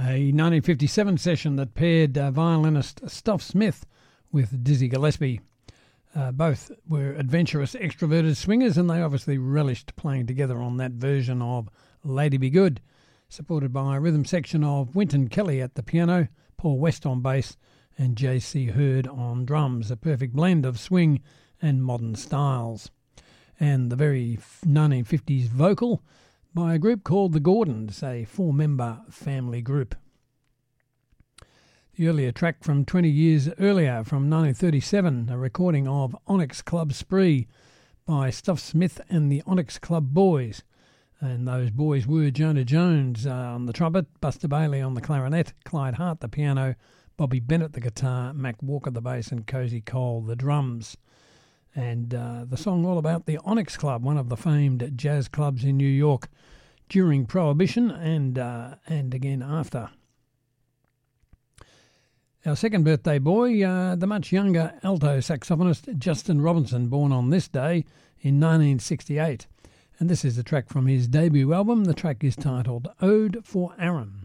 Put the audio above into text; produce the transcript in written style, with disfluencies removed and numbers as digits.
A 1957 session that paired violinist Stuff Smith with Dizzy Gillespie. Both were adventurous, extroverted swingers, and they obviously relished playing together on that version of Lady Be Good, supported by a rhythm section of Wynton Kelly at the piano, Paul West on bass, and J.C. Hurd on drums, a perfect blend of swing and modern styles. And the very 1950s vocal by a group called the Gordons, a four-member family group. The earlier track from 20 years earlier, from 1937, a recording of Onyx Club Spree by Stuff Smith and the Onyx Club Boys. And those boys were Jonah Jones on the trumpet, Buster Bailey on the clarinet, Clyde Hart the piano, Bobby Bennett the guitar, Mac Walker the bass, and Cozy Cole the drums. And the song all about the Onyx Club, one of the famed jazz clubs in New York during Prohibition and again after. Our second birthday boy, the much younger alto saxophonist Justin Robinson, born on this day in 1968. And this is a track from his debut album. The track is titled Ode for Aaron.